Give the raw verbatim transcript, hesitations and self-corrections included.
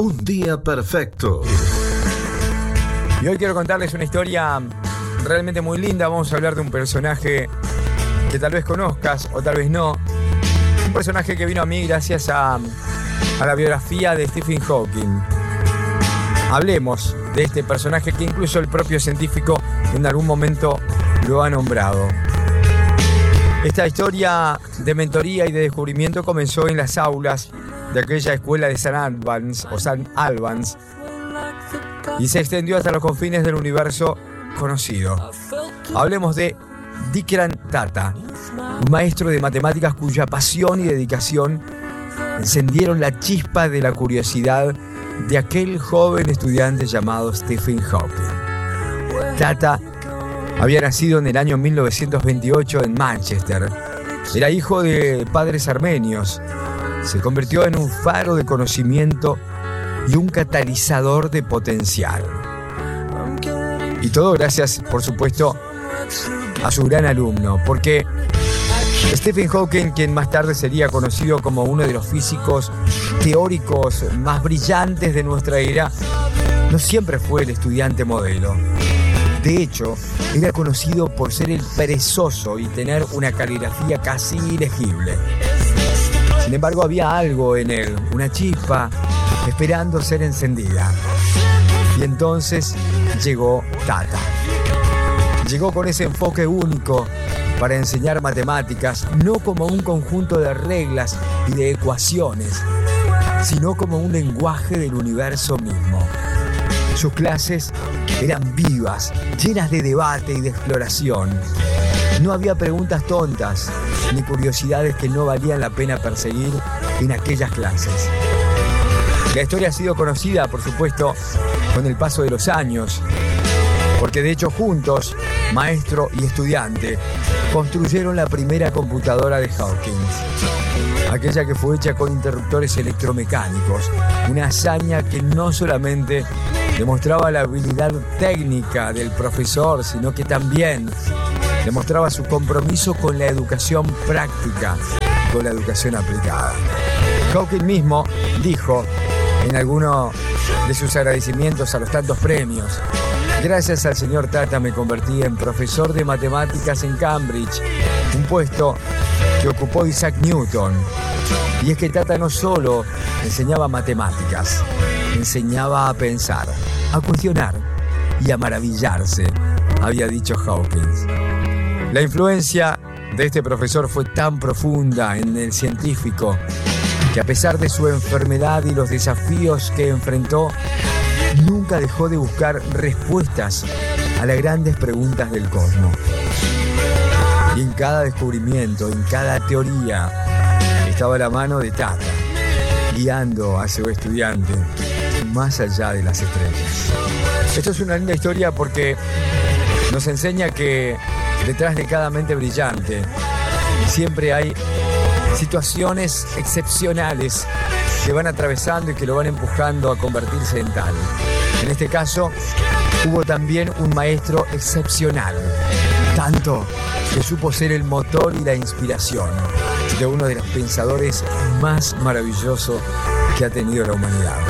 Un día perfecto. Y hoy quiero contarles una historia realmente muy linda. Vamos a hablar de un personaje que tal vez conozcas o tal vez no. Un personaje que vino a mí gracias a, a la biografía de Stephen Hawking. Hablemos de este personaje que incluso el propio científico en algún momento lo ha nombrado. Esta historia de mentoría y de descubrimiento comenzó en las aulas de aquella escuela de San Albans o San Albans y se extendió hasta los confines del universo conocido. Hablemos de Dikran Tata, un maestro de matemáticas cuya pasión y dedicación encendieron la chispa de la curiosidad de aquel joven estudiante llamado Stephen Hawking. Tata había nacido en el año mil novecientos veintiocho en Manchester. Era hijo de padres armenios. Se convirtió en un faro de conocimiento y un catalizador de potencial. Y todo gracias, por supuesto, a su gran alumno, porque Stephen Hawking, quien más tarde sería conocido como uno de los físicos teóricos más brillantes de nuestra era, no siempre fue el estudiante modelo. De hecho, era conocido por ser el perezoso y tener una caligrafía casi ilegible. Sin embargo, había algo en él, una chispa, esperando ser encendida. Y entonces llegó Tata. Llegó con ese enfoque único para enseñar matemáticas, no como un conjunto de reglas y de ecuaciones, sino como un lenguaje del universo mismo. Sus clases eran vivas, llenas de debate y de exploración. No había preguntas tontas, ni curiosidades que no valían la pena perseguir en aquellas clases. La historia ha sido conocida, por supuesto, con el paso de los años, porque de hecho juntos, maestro y estudiante, construyeron la primera computadora de Hawking, aquella que fue hecha con interruptores electromecánicos, una hazaña que no solamente demostraba la habilidad técnica del profesor, sino que también demostraba su compromiso con la educación práctica, con la educación aplicada. Hawking mismo dijo en alguno de sus agradecimientos a los tantos premios: gracias al señor Tata me convertí en profesor de matemáticas en Cambridge, un puesto que ocupó Isaac Newton. Y es que Tata no solo enseñaba matemáticas, enseñaba a pensar, a cuestionar y a maravillarse, había dicho Hawking. La influencia de este profesor fue tan profunda en el científico que a pesar de su enfermedad y los desafíos que enfrentó, nunca dejó de buscar respuestas a las grandes preguntas del cosmos. Y en cada descubrimiento, en cada teoría, estaba la mano de Tata, guiando a su estudiante más allá de las estrellas. Esto es una linda historia porque nos enseña que detrás de cada mente brillante siempre hay situaciones excepcionales que van atravesando y que lo van empujando a convertirse en tal. En este caso, hubo también un maestro excepcional, tanto que supo ser el motor y la inspiración de uno de los pensadores más maravillosos que ha tenido la humanidad.